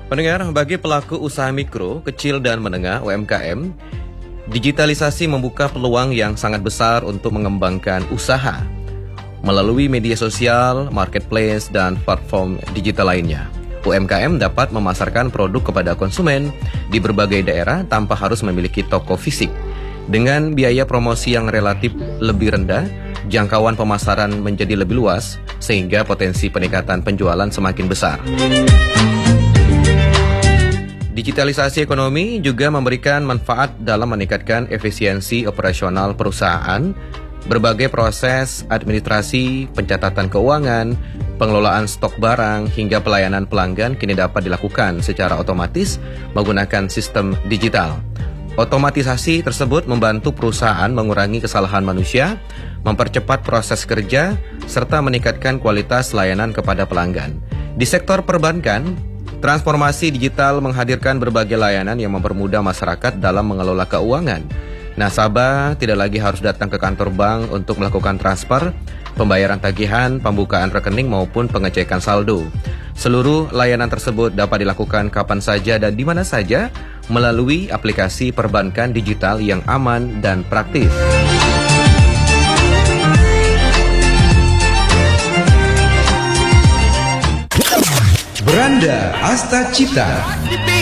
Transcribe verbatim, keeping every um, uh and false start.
Pendengar, bagi pelaku usaha mikro, kecil dan menengah U M K M, digitalisasi membuka peluang yang sangat besar untuk mengembangkan usaha melalui media sosial, marketplace, dan platform digital lainnya. U M K M dapat memasarkan produk kepada konsumen di berbagai daerah tanpa harus memiliki toko fisik. Dengan biaya promosi yang relatif lebih rendah, jangkauan pemasaran menjadi lebih luas, sehingga potensi peningkatan penjualan semakin besar. Digitalisasi ekonomi juga memberikan manfaat dalam meningkatkan efisiensi operasional perusahaan. Berbagai proses administrasi, pencatatan keuangan, pengelolaan stok barang, hingga pelayanan pelanggan kini dapat dilakukan secara otomatis menggunakan sistem digital. Otomatisasi tersebut membantu perusahaan mengurangi kesalahan manusia, mempercepat proses kerja, serta meningkatkan kualitas layanan kepada pelanggan. Di sektor perbankan, transformasi digital menghadirkan berbagai layanan yang mempermudah masyarakat dalam mengelola keuangan. Nasabah tidak lagi harus datang ke kantor bank untuk melakukan transfer, pembayaran tagihan, pembukaan rekening maupun pengecekan saldo. Seluruh layanan tersebut dapat dilakukan kapan saja dan di mana saja melalui aplikasi perbankan digital yang aman dan praktis. Beranda Asta Cipta.